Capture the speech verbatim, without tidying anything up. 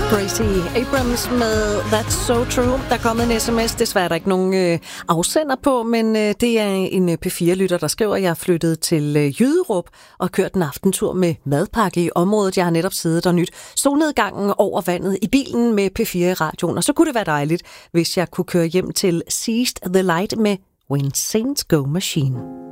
Gracie Abrams med That's So True. Der er kommet en sms, desværre er der ikke nogen øh, afsender på, men øh, det er en P fire-lytter, der skriver, at jeg er flyttet til øh, Jyderup og kørt en aftentur med madpakke i området. Jeg har netop siddet og nyt solnedgangen over vandet i bilen med P fire i radioen, og så kunne det være dejligt, hvis jeg kunne køre hjem til Seized the Light med When Saints Go Machine.